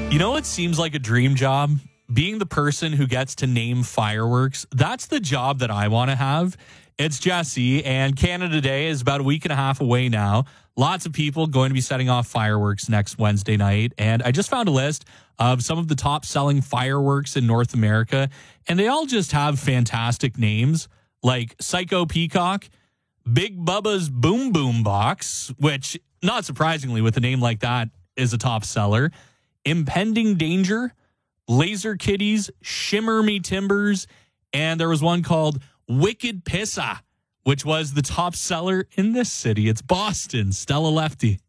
You know, it seems like a dream job. Being the person who gets to name fireworks, that's the job that I want to have. It's Jesse, and Canada Day is about a week and a half away now. Lots of people going to be setting off fireworks next Wednesday night. And I just found a list of some of the top selling fireworks in North America, and they all just have fantastic names like Psycho Peacock, Big Bubba's Boom Boom Box, which, not surprisingly, with a name like that, is a top seller. Impending Danger, Laser Kitties, Shimmer Me Timbers, and there was one called Wicked Pissa, which was the top seller in this city. It's Boston. Stella Lefty.